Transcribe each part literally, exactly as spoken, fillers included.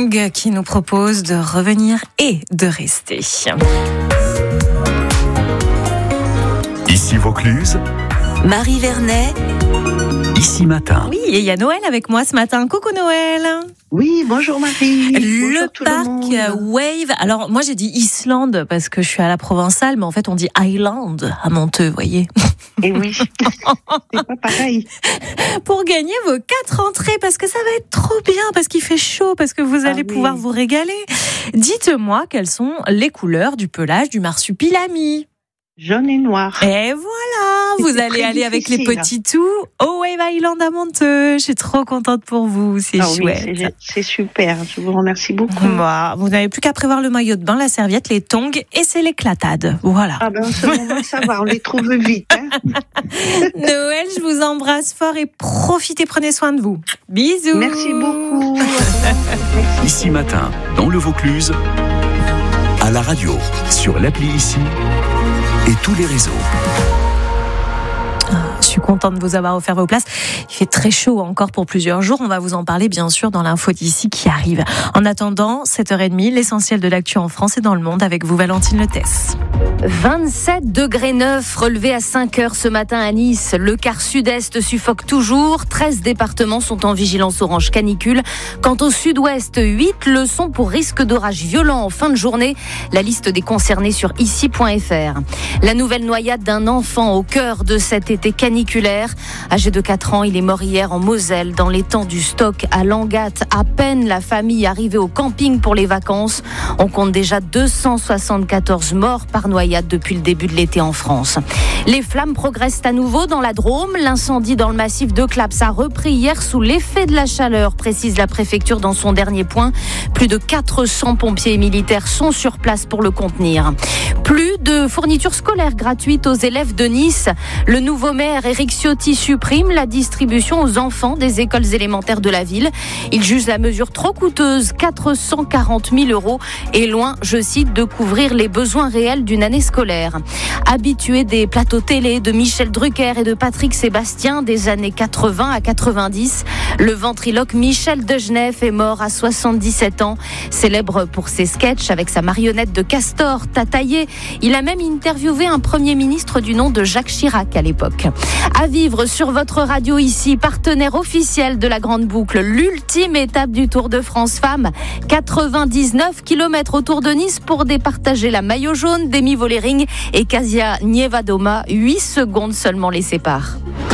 Tongs qui nous propose de revenir et de rester. Ici Vaucluse, Marie Vernet, Ici Matin. Oui, et il y a Noël avec moi ce matin. Coucou Noël. Oui, bonjour Marie. Le bonjour parc le Wave. Alors moi j'ai dit Islande parce que je suis à la provençale, mais en fait on dit Island à Monteux, vous voyez. Et oui, c'est pas pareil. Pour gagner vos quatre entrées, parce que ça va être trop bien, parce qu'il fait chaud, parce que vous allez ah, oui. pouvoir vous régaler. Dites-moi quelles sont les couleurs du pelage du marsupilami. Jaune et noir. Et voilà, vous C'était allez très aller avec les difficile. petits tout au Wave Island à Monteux. Je suis trop contente pour vous, c'est Ah chouette. oui, c'est, c'est super, je vous remercie beaucoup. Bah, vous n'avez plus qu'à prévoir le maillot de bain, la serviette, les tongs et c'est l'éclatade. Voilà. Ah ben, en ce moment, ça va, on les trouve vite. Hein. Noël, je vous embrasse fort et profitez, prenez soin de vous. Bisous. Merci beaucoup. Merci. Ici Matin, dans le Vaucluse, à la radio, sur l'appli Ici et tous les réseaux. Je suis contente de vous avoir offert vos places. Il fait très chaud encore pour plusieurs jours. On va vous en parler bien sûr dans l'info d'ici qui arrive. En attendant, sept heures trente, l'essentiel de l'actu en France et dans le monde avec vous, Valentine Letès. vingt-sept degrés neuf relevés à cinq heures ce matin à Nice. Le quart sud-est suffoque toujours. treize départements sont en vigilance orange canicule. Quant au sud-ouest, huit le sont pour risque d'orage violent en fin de journée. La liste des concernés sur ici point f r. La nouvelle noyade d'un enfant au cœur de cet été caniculaire. Âgé de quatre ans, il est mort hier en Moselle, dans l'étang du Stock à Langatte. À peine la famille arrivée au camping pour les vacances. On compte déjà deux cent soixante-quatorze morts par noyade depuis le début de l'été en France. Les flammes progressent à nouveau dans la Drôme. L'incendie dans le massif de Claps a repris hier sous l'effet de la chaleur, précise la préfecture dans son dernier point. Plus de quatre cents pompiers et militaires sont sur place pour le contenir. Plus de fournitures scolaires gratuites aux élèves de Nice. Le nouveau maire Éric Ciotti supprime la distribution aux enfants des écoles élémentaires de la ville. Il juge la mesure trop coûteuse, quatre cent quarante mille euros, et loin, je cite, de couvrir les besoins réels d'une année scolaire. Habitué des plateaux télé de Michel Drucker et de Patrick Sébastien des années quatre-vingts à quatre-vingt-dix, le ventriloque Michel Degenef est mort à soixante-dix-sept ans. Célèbre pour ses sketchs avec sa marionnette de castor, Tataillé. Il a même interviewé un premier ministre du nom de Jacques Chirac à l'époque. À vivre sur votre radio ici, partenaire officiel de la Grande Boucle, l'ultime étape du Tour de France Femmes. quatre-vingt-dix-neuf kilomètres autour de Nice pour départager la maillot jaune d'Emi Vollering et Kasia Nievadoma. huit secondes seulement les séparent.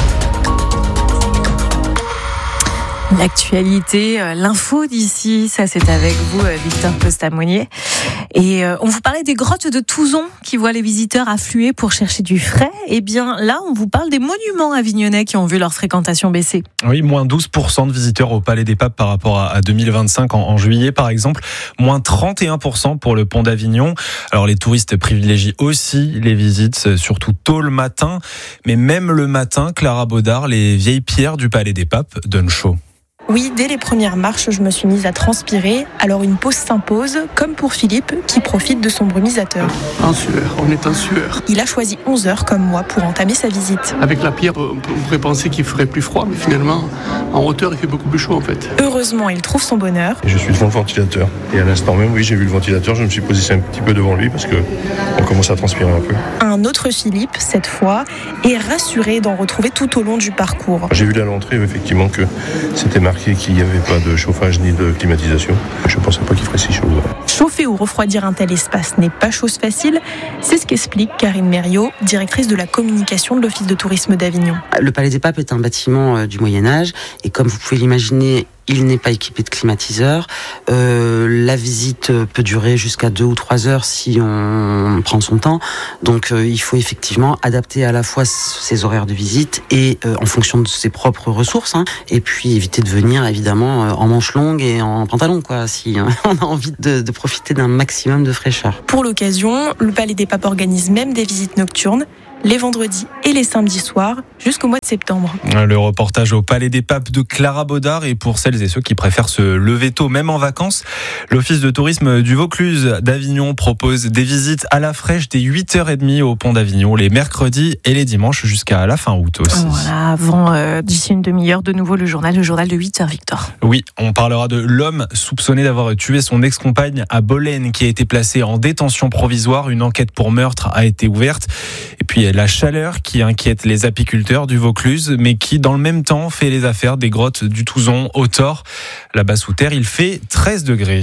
L'actualité, l'info d'ici, ça c'est avec vous, Victor Postamonier. Et euh, on vous parlait des grottes de Touzon qui voient les visiteurs affluer pour chercher du frais. Et bien là, on vous parle des monuments avignonnais qui ont vu leur fréquentation baisser. Oui, moins douze pour cent de visiteurs au Palais des Papes par rapport à deux mille vingt-cinq en, en juillet par exemple. Moins trente et un pour cent pour le pont d'Avignon. Alors les touristes privilégient aussi les visites, surtout tôt le matin. Mais même le matin, Clara Baudard, les vieilles pierres du Palais des Papes donnent chaud. Oui, dès les premières marches, je me suis mise à transpirer. Alors une pause s'impose, comme pour Philippe, qui profite de son brumisateur. En sueur, on est en sueur. Il a choisi onze heures comme moi pour entamer sa visite. Avec la pierre, on pourrait penser qu'il ferait plus froid, mais finalement, en hauteur, il fait beaucoup plus chaud en fait. Heureusement, il trouve son bonheur. Et je suis devant le ventilateur. Et à l'instant même, oui, j'ai vu le ventilateur, je me suis posé un petit peu devant lui parce que on commence à transpirer un peu. Un autre Philippe, cette fois, est rassuré d'en retrouver tout au long du parcours. J'ai vu à l'entrée, effectivement, que c'était marqué qu'il n'y avait pas de chauffage ni de climatisation. Je ne pensais pas qu'il ferait si chaud. Chauffer ou refroidir un tel espace n'est pas chose facile. C'est ce qu'explique Karine Mériot, directrice de la communication de l'Office de tourisme d'Avignon. Le Palais des Papes est un bâtiment du Moyen-Âge et comme vous pouvez l'imaginer, il n'est pas équipé de climatiseur. Euh, la visite peut durer jusqu'à deux ou trois heures si on prend son temps. Donc euh, il faut effectivement adapter à la fois ses horaires de visite et euh, en fonction de ses propres ressources. Hein, et puis éviter de venir évidemment euh, en manches longues et en pantalon, quoi, si hein, on a envie de, de profiter d'un maximum de fraîcheur. Pour l'occasion, le Palais des Papes organise même des visites nocturnes. les vendredis et les samedis soirs jusqu'au mois de septembre. Le reportage au Palais des Papes de Clara Baudard. Et pour celles et ceux qui préfèrent se lever tôt, même en vacances, l'Office de tourisme du Vaucluse d'Avignon propose des visites à la fraîche dès huit heures trente au pont d'Avignon les mercredis et les dimanches jusqu'à la fin août aussi. Voilà, avant euh, d'ici une demi-heure, de nouveau le journal, le journal de huit heures, Victor. Oui, on parlera de l'homme soupçonné d'avoir tué son ex-compagne à Bolène qui a été placé en détention provisoire. Une enquête pour meurtre a été ouverte. Et puis la chaleur qui inquiète les apiculteurs du Vaucluse, mais qui dans le même temps fait les affaires des grottes du Touzon au Thor. Là-bas sous terre, il fait treize degrés.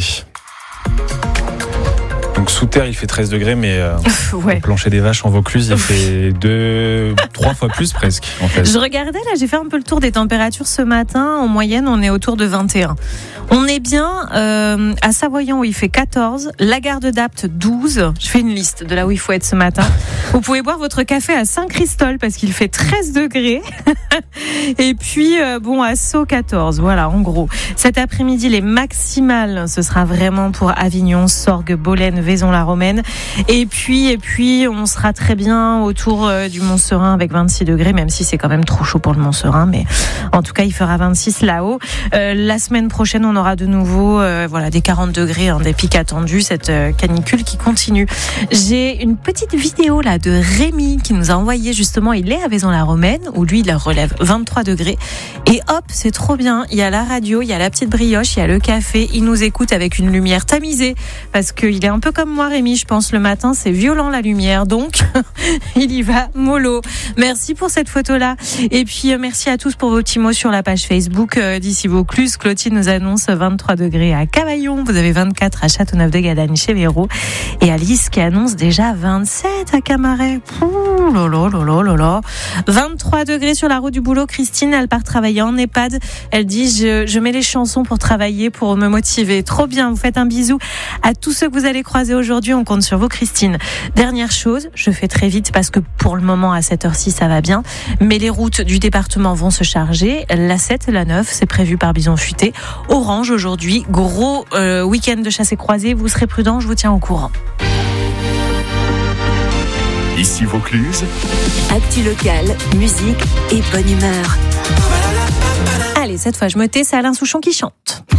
Donc sous terre, il fait treize degrés, mais euh, ouais. Au plancher des vaches en Vaucluse, il fait deux, trois fois plus presque. En fait. Je regardais là, j'ai fait un peu le tour des températures ce matin. En moyenne, on est autour de vingt et un. On est bien euh, à Savoyant où il fait quatorze, la gare de Dapte douze. Je fais une liste de là où il faut être ce matin. Vous pouvez boire votre café à Saint-Christol parce qu'il fait treize degrés. Et puis euh, bon à Sceaux quatorze. Voilà, en gros. Cet après-midi, les maximales, ce sera vraiment pour Avignon, Sorgues, Bolène, Vaison-la-Romaine. Et puis et puis on sera très bien autour euh, du Mont-Serein avec vingt-six degrés, même si c'est quand même trop chaud pour le Mont-Serein, mais en tout cas il fera vingt-six là-haut. Euh, la semaine prochaine, on aura de nouveau euh, voilà des quarante degrés, hein, des pics attendus, cette euh, canicule qui continue. J'ai une petite vidéo là de Rémi qui nous a envoyé justement, il est à Vaison-la-Romaine où lui il relève vingt-trois degrés et hop, c'est trop bien, il y a la radio, il y a la petite brioche, il y a le café, il nous écoute avec une lumière tamisée parce qu'il est un peu comme moi Rémi, je pense le matin c'est violent la lumière, donc il y va mollo. Merci pour cette photo là et puis euh, merci à tous pour vos petits mots sur la page Facebook euh, d'ici Vaucluse. Clotilde nous annonce vingt-trois degrés à Cavaillon, vous avez vingt-quatre à Châteauneuf-de-Gadagne chez Véro et Alice qui annonce déjà vingt-sept à Camaret. Ouh là là là là là. vingt-trois degrés sur la route du boulot. Christine, elle part travailler en EHPAD. Elle dit je, je mets les chansons pour travailler, pour me motiver. Trop bien, vous faites un bisou à tous ceux que vous allez croiser aujourd'hui. On compte sur vous Christine. Dernière chose, je fais très vite parce que pour le moment à cette heure-ci ça va bien, mais les routes du département vont se charger. La sept, la neuf, c'est prévu par Bison Futé. Orange aujourd'hui, gros euh, week-end de chasse et croisée. Vous serez prudents, je vous tiens au courant. Ici Vaucluse. Actu locale, musique et bonne humeur. Allez, cette fois je me tais, c'est Alain Souchon qui chante.